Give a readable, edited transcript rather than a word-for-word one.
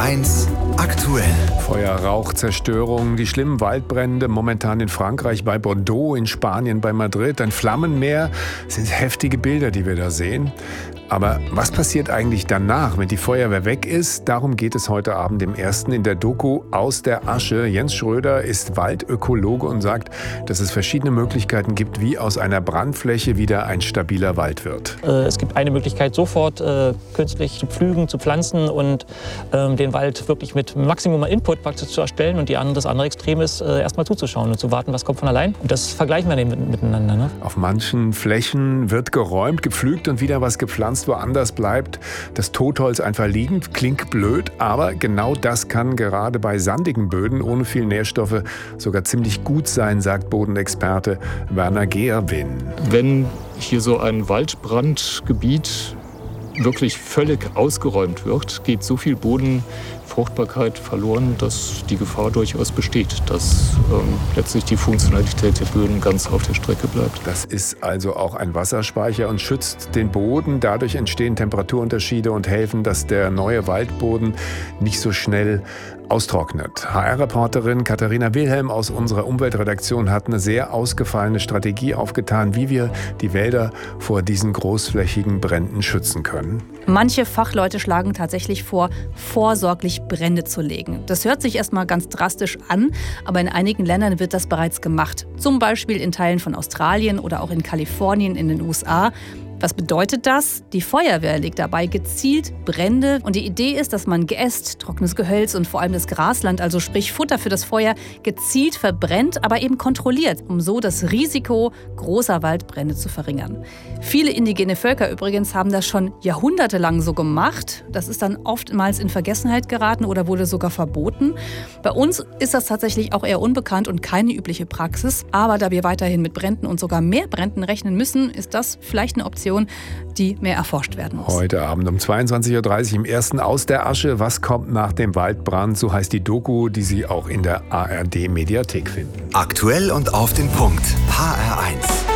HR1 aktuell. Feuer, Rauch, Zerstörung, die schlimmen Waldbrände momentan in Frankreich bei Bordeaux, in Spanien bei Madrid, ein Flammenmeer, sind heftige Bilder, die wir da sehen. Aber was passiert eigentlich danach, wenn die Feuerwehr weg ist? Darum geht es heute Abend im Ersten in der Doku Aus der Asche. Jens Schröder ist Waldökologe und sagt, dass es verschiedene Möglichkeiten gibt, wie aus einer Brandfläche wieder ein stabiler Wald wird. Es gibt eine Möglichkeit, sofort künstlich zu pflügen, zu pflanzen und den Wald wirklich mit Maximum Input praktisch zu erstellen. Und das andere Extrem ist, erstmal zuzuschauen und zu warten, was kommt von allein. Und das vergleichen wir dann miteinander. Ne? Auf manchen Flächen wird geräumt, gepflügt und wieder was gepflanzt. Woanders bleibt das Totholz einfach liegen. Klingt blöd, aber genau das kann gerade bei sandigen Böden ohne viel Nährstoffe sogar ziemlich gut sein, sagt Bodenexperte Werner Geerwin. Wenn hier so ein Waldbrandgebiet wirklich völlig ausgeräumt wird, geht so viel Bodenfruchtbarkeit verloren, dass die Gefahr durchaus besteht, dass letztlich die Funktionalität der Böden ganz auf der Strecke bleibt. Das ist also auch ein Wasserspeicher und schützt den Boden. Dadurch entstehen Temperaturunterschiede und helfen, dass der neue Waldboden nicht so schnell austrocknet. HR-Reporterin Katharina Wilhelm aus unserer Umweltredaktion hat eine sehr ausgefallene Strategie aufgetan, wie wir die Wälder vor diesen großflächigen Bränden schützen können. Manche Fachleute schlagen tatsächlich vor, vorsorglich Brände zu legen. Das hört sich erstmal ganz drastisch an, aber in einigen Ländern wird das bereits gemacht. Zum Beispiel in Teilen von Australien oder auch in Kalifornien in den USA. Was bedeutet das? Die Feuerwehr legt dabei gezielt Brände. Und die Idee ist, dass man Geäst, trockenes Gehölz und vor allem das Grasland, also sprich Futter für das Feuer, gezielt verbrennt, aber eben kontrolliert, um so das Risiko großer Waldbrände zu verringern. Viele indigene Völker übrigens haben das schon jahrhundertelang so gemacht. Das ist dann oftmals in Vergessenheit geraten oder wurde sogar verboten. Bei uns ist das tatsächlich auch eher unbekannt und keine übliche Praxis. Aber da wir weiterhin mit Bränden und sogar mehr Bränden rechnen müssen, ist das vielleicht eine Option, die mehr erforscht werden muss. Heute Abend um 22.30 Uhr im Ersten Aus der Asche. Was kommt nach dem Waldbrand? So heißt die Doku, die Sie auch in der ARD-Mediathek finden. Aktuell und auf den Punkt. HR1.